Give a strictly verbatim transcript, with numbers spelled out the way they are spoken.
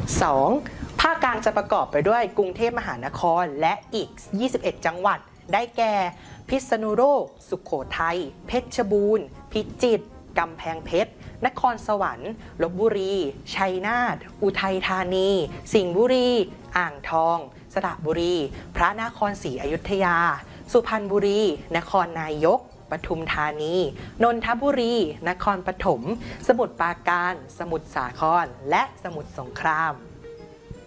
สอง. ภาคกลางจะประกอบไปด้วยกรุงเทพมหานครและอีกยี่สิบเอ็ดจังหวัดได้แก่พิษณุโลกสุโขทัยเพชรบูรณ์พิจิตรกำแพงเพชรนครสวรรค์ลพบุรีชัยนาทอุทัยธานีสิงห์บุรีอ่างทองสระบุรีพระนครศรีอยุธยาสุพรรณบุรีนครนายกปทุมธานีนนทบุรีนครปฐมสมุทรปราการสมุทรสาครและสมุทรสงคราม